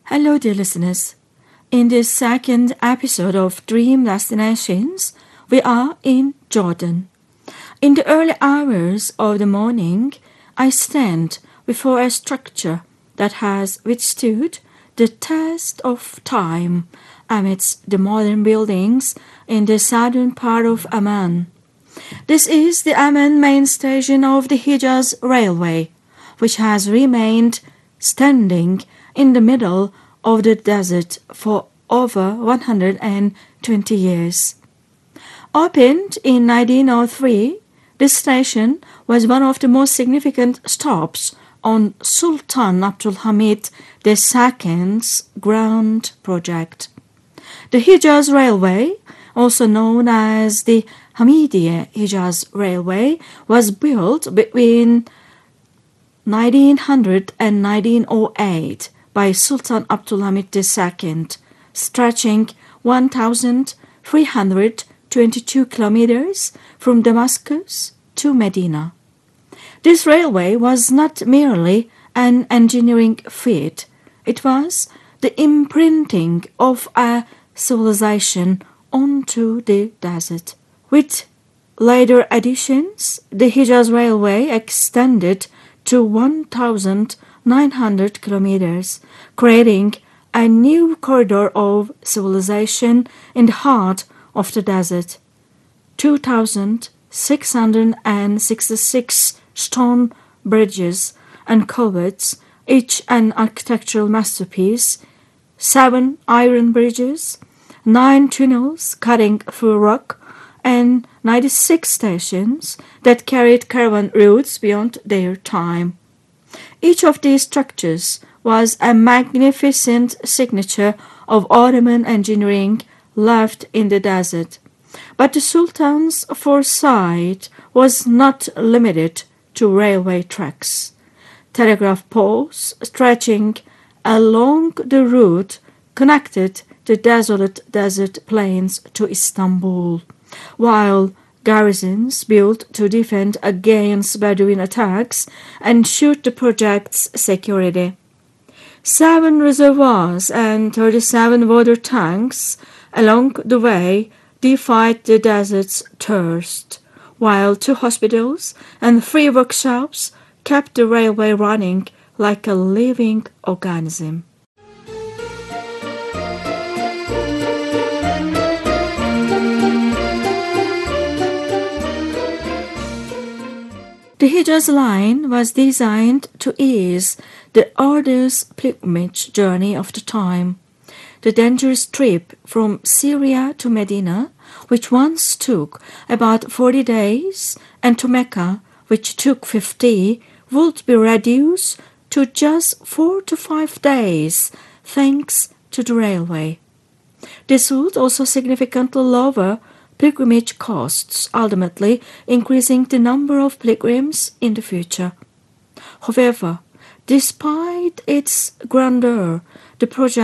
Hello, dear listeners. In this second episode of Dream Destinations, we are in Jordan. In the early hours of the morning, I stand before a structure that has withstood the test of time amidst the modern buildings in the southern part of Amman. This is the Amman main station of the Hijaz Railway, which has remained standing in the middle of the desert for over 120 years. Opened in 1903, this station was one of the most significant stops on Sultan Abdul Hamid II's grand project. The Hijaz Railway, also known as the Hamidiyya Hijaz Railway, was built between 1900 and 1908 by Sultan Abdul Hamid II, stretching 1,322 kilometers from Damascus to Medina. This railway was not merely an engineering feat, it was the imprinting of a civilization onto the desert. With later additions, the Hijaz Railway extended to 1,900 kilometers, creating a new corridor of civilization in the heart of the desert. 2,666 stone bridges and culverts, each an architectural masterpiece, 7 iron bridges, 9 tunnels cutting through rock, and 96 stations that carried caravan routes beyond their time. Each of these structures was a magnificent signature of Ottoman engineering left in the desert. But the Sultan's foresight was not limited to railway tracks. Telegraph poles stretching along the route connected the desolate desert plains to Istanbul, while garrisons built to defend against Bedouin attacks ensured the project's security. 7 reservoirs and 37 water tanks along the way defied the desert's thirst, while 2 hospitals and 3 workshops kept the railway running like a living organism. The Hijaz line was designed to ease the arduous pilgrimage journey of the time. The dangerous trip from Syria to Medina, which once took about 40 days, and to Mecca, which took 50, would be reduced to just 4 to 5 days, thanks to the railway. This would also significantly lower pilgrimage costs, ultimately increasing the number of pilgrims in the future. However, despite its grandeur, the project